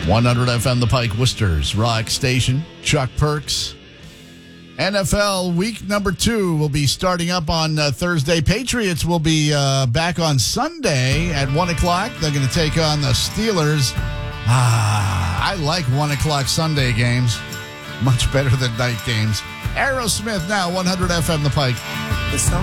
100 FM The Pike, Worcester's Rock Station. Chuck Perks. NFL week number 2 will be starting up on Thursday. Patriots will be back on Sunday at 1 o'clock. They're going to take on the Steelers. I like 1 o'clock Sunday games. Much better than night games. Aerosmith now, 100 FM The Pike. The summer